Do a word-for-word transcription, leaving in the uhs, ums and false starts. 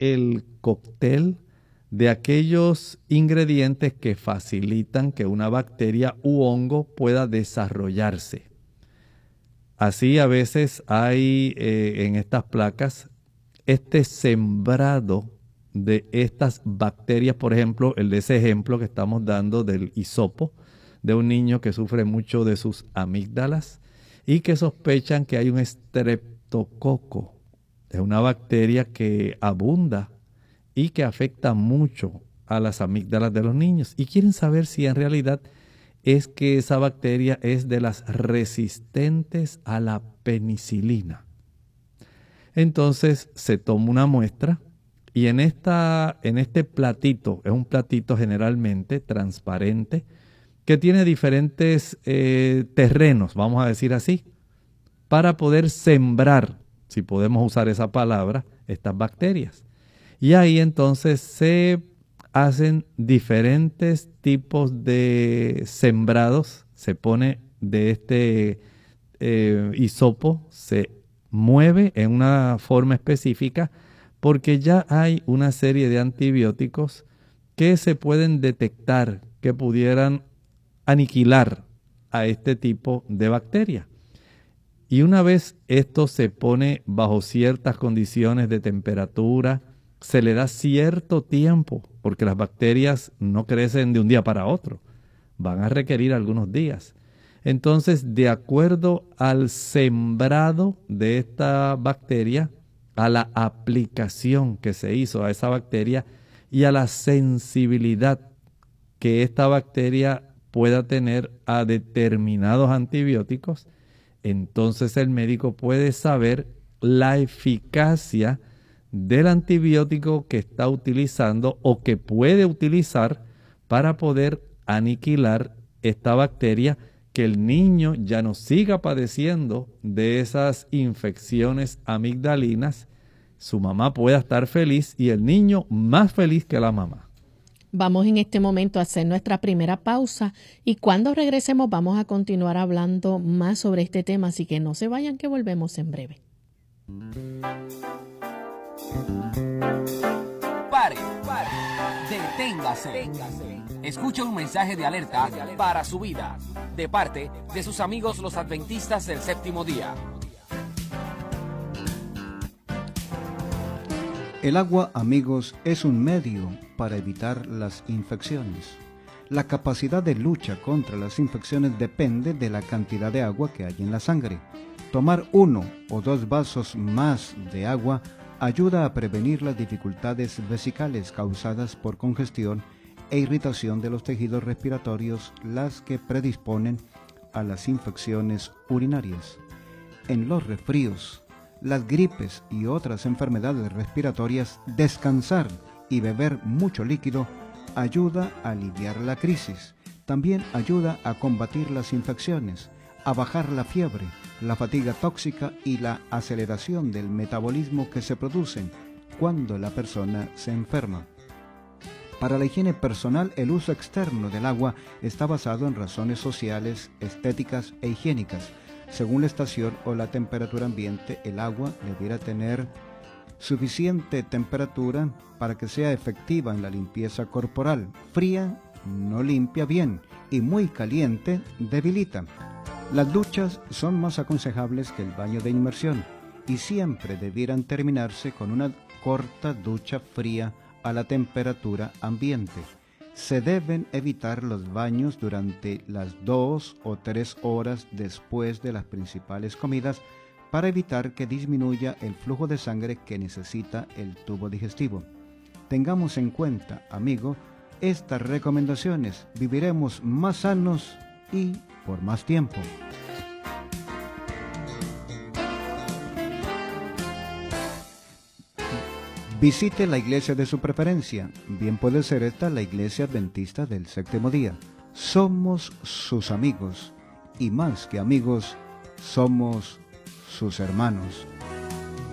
el cóctel de aquellos ingredientes que facilitan que una bacteria u hongo pueda desarrollarse. Así a veces hay eh, en estas placas este sembrado de estas bacterias, por ejemplo, el de ese ejemplo que estamos dando del hisopo, de un niño que sufre mucho de sus amígdalas y que sospechan que hay un estreptococo. Es una bacteria que abunda y que afecta mucho a las amígdalas de los niños. Y quieren saber si en realidad es que esa bacteria es de las resistentes a la penicilina. Entonces se toma una muestra y en, esta, en este platito, es un platito generalmente transparente, que tiene diferentes eh, terrenos, vamos a decir así, para poder sembrar, si podemos usar esa palabra, estas bacterias. Y ahí entonces se hacen diferentes tipos de sembrados, se pone de este eh, hisopo, se mueve en una forma específica, porque ya hay una serie de antibióticos que se pueden detectar que pudieran aniquilar a este tipo de bacteria. Y una vez esto se pone bajo ciertas condiciones de temperatura, se le da cierto tiempo, porque las bacterias no crecen de un día para otro, van a requerir algunos días. Entonces, de acuerdo al sembrado de esta bacteria, a la aplicación que se hizo a esa bacteria y a la sensibilidad que esta bacteria pueda tener a determinados antibióticos, entonces el médico puede saber la eficacia del antibiótico que está utilizando o que puede utilizar para poder aniquilar esta bacteria, que el niño ya no siga padeciendo de esas infecciones amigdalinas, su mamá pueda estar feliz y el niño más feliz que la mamá. Vamos en este momento a hacer nuestra primera pausa y cuando regresemos vamos a continuar hablando más sobre este tema, así que no se vayan que volvemos en breve. Pare, pare, deténgase. deténgase. Escucha un mensaje de alerta para su vida, de parte de sus amigos los adventistas del séptimo día. El agua, amigos, es un medio para evitar las infecciones. La capacidad de lucha contra las infecciones depende de la cantidad de agua que hay en la sangre. Tomar uno o dos vasos más de agua ayuda a prevenir las dificultades vesicales causadas por congestión e irritación de los tejidos respiratorios, las que predisponen a las infecciones urinarias. En los resfríos, las gripes y otras enfermedades respiratorias, descansar y beber mucho líquido ayuda a aliviar la crisis. También ayuda a combatir las infecciones, a bajar la fiebre, la fatiga tóxica y la aceleración del metabolismo que se producen cuando la persona se enferma. Para la higiene personal, el uso externo del agua está basado en razones sociales, estéticas e higiénicas. Según la estación o la temperatura ambiente, el agua debiera tener suficiente temperatura para que sea efectiva en la limpieza corporal. Fría no limpia bien y muy caliente debilita. Las duchas son más aconsejables que el baño de inmersión y siempre debieran terminarse con una corta ducha fría a la temperatura ambiente. Se deben evitar los baños durante las dos o tres horas después de las principales comidas para evitar que disminuya el flujo de sangre que necesita el tubo digestivo. Tengamos en cuenta, amigo, estas recomendaciones. Viviremos más sanos y por más tiempo. Visite la iglesia de su preferencia. Bien puede ser esta la iglesia adventista del séptimo día. Somos sus amigos y más que amigos, somos sus hermanos.